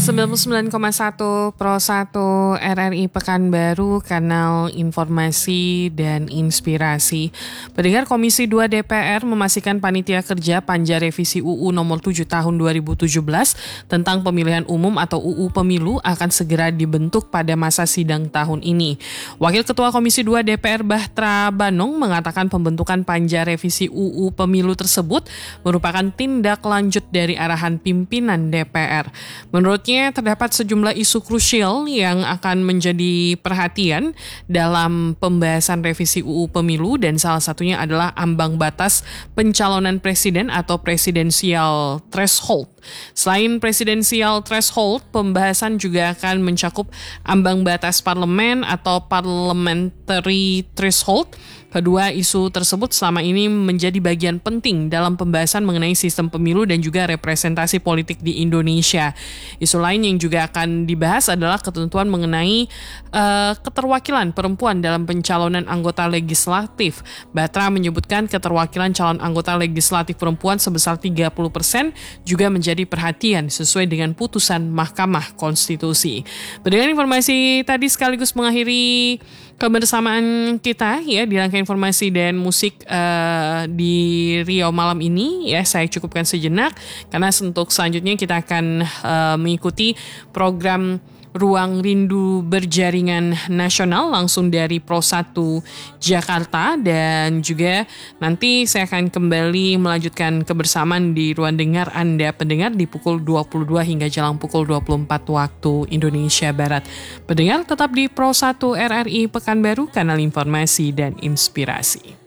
99,1 Pro 1 RRI Pekanbaru, kanal informasi dan inspirasi. Pendengar, Komisi 2 DPR memastikan panitia kerja Panja Revisi UU nomor 7 tahun 2017 tentang pemilihan umum atau UU Pemilu akan segera dibentuk pada masa sidang tahun ini. Wakil Ketua Komisi 2 DPR Bahtra Banung mengatakan pembentukan Panja Revisi UU Pemilu tersebut merupakan tindak lanjut dari arahan pimpinan DPR. Menurutnya, terdapat sejumlah isu krusial yang akan menjadi perhatian dalam pembahasan revisi UU Pemilu, dan salah satunya adalah ambang batas pencalonan presiden atau presidensial threshold. Selain presidensial threshold, pembahasan juga akan mencakup ambang batas parlemen atau parliamentary threshold. Kedua isu tersebut selama ini menjadi bagian penting dalam pembahasan mengenai sistem pemilu dan juga representasi politik di Indonesia. Isu lain yang juga akan dibahas adalah ketentuan mengenai keterwakilan perempuan dalam pencalonan anggota legislatif. Batra menyebutkan keterwakilan calon anggota legislatif perempuan sebesar 30% juga menjadi perhatian sesuai dengan putusan Mahkamah Konstitusi. Dengan informasi tadi sekaligus mengakhiri kebersamaan kita ya di rangkaian informasi dan musik di Riau malam ini ya. Saya cukupkan sejenak karena untuk selanjutnya kita akan mengikuti program Ruang Rindu Berjaringan Nasional langsung dari Pro 1 Jakarta, dan juga nanti saya akan kembali melanjutkan kebersamaan di ruang dengar Anda pendengar di pukul 22 hingga jelang pukul 24 waktu Indonesia Barat. Pendengar tetap di Pro 1 RRI Pekanbaru, kanal informasi dan inspirasi.